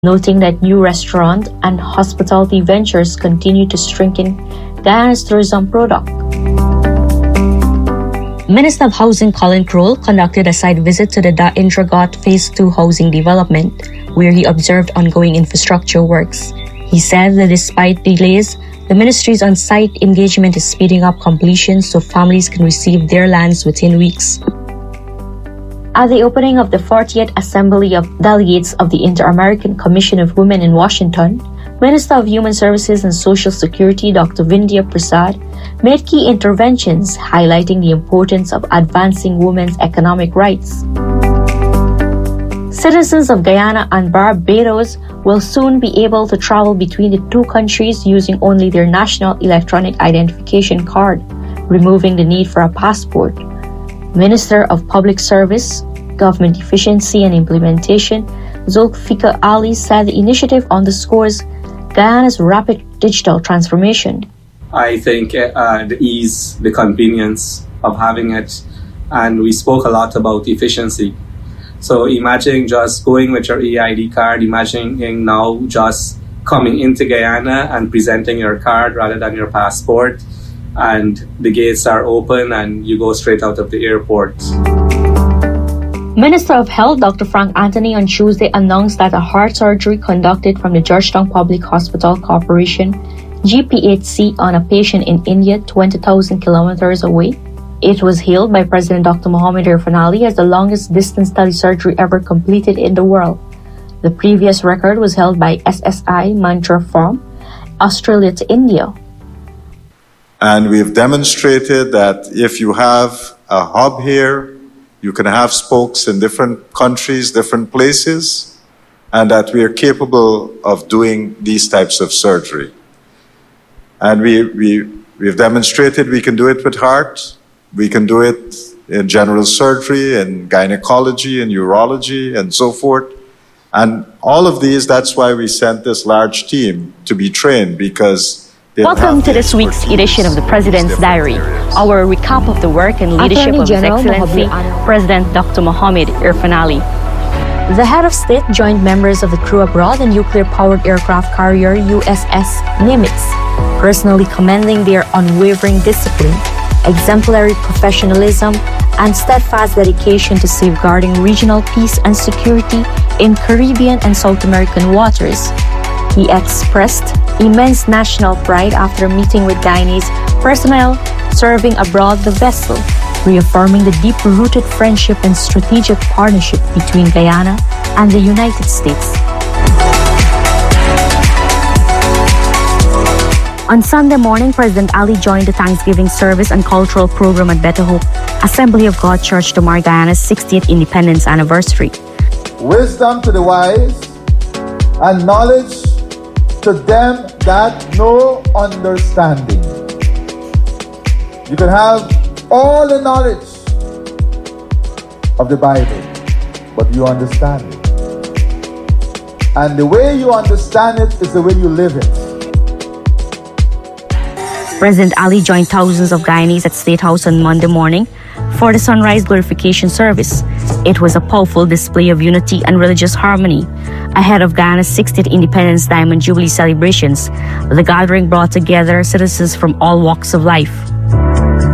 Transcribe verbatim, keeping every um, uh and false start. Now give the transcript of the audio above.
noting that new restaurant and hospitality ventures continue to strengthen Guyana's tourism product. Minister of Housing Colin Crowell conducted a site visit to the Da Indragot Phase two housing development, where he observed ongoing infrastructure works. He said that despite delays, the ministry's on-site engagement is speeding up completion so families can receive their lands within weeks. At the opening of the fortieth Assembly of Delegates of the Inter-American Commission of Women in Washington, Minister of Human Services and Social Security Doctor Vindhya Prasad made key interventions highlighting the importance of advancing women's economic rights. Citizens of Guyana and Barbados will soon be able to travel between the two countries using only their national electronic identification card, removing the need for a passport. Minister of Public Service, Government Efficiency and Implementation, Zulfikar Ali said the initiative underscores Guyana's rapid digital transformation. I think uh, the ease, the convenience of having it, and we spoke a lot about efficiency. So imagine just going with your E I D card, imagining now just coming into Guyana and presenting your card rather than your passport, and the gates are open and you go straight out of the airport. Minister of Health Doctor Frank Anthony on Tuesday announced that a heart surgery conducted from the Georgetown Public Hospital Corporation G P H C on a patient in India twenty thousand kilometers away. It was hailed by President Doctor Mohamed Irfaan Ali as the longest distance telesurgery ever completed in the world. The previous record was held by S S I Mantra from Australia to India. And we've demonstrated that if you have a hub here, you can have spokes in different countries, different places, and that we are capable of doing these types of surgery. And we, we, we've demonstrated we can do it with heart, we can do it in general surgery, in gynecology, in urology, and so forth. And all of these, that's why we sent this large team to be trained, because welcome to this week's edition of the President's Diary, our recap of the work and leadership of His Excellency President Doctor Mohamed Irfaan Ali. The head of state joined members of the crew aboard the nuclear-powered aircraft carrier U S S Nimitz, personally commending their unwavering discipline, exemplary professionalism, and steadfast dedication to safeguarding regional peace and security in Caribbean and South American waters. He expressed immense national pride after meeting with Guyanese personnel serving aboard the vessel, reaffirming the deep-rooted friendship and strategic partnership between Guyana and the United States. On Sunday morning, President Ali joined the Thanksgiving service and cultural program at Better Hope Assembly of God Church to mark Guyana's sixtieth independence anniversary. Wisdom to the wise and knowledge to them that know understanding. You can have all the knowledge of the Bible, but you understand it. And the way you understand it is the way you live it. President Ali joined thousands of Guyanese at State House on Monday morning for the sunrise glorification service. It was a powerful display of unity and religious harmony. Ahead of Guyana's sixtieth Independence Diamond Jubilee celebrations, the gathering brought together citizens from all walks of life.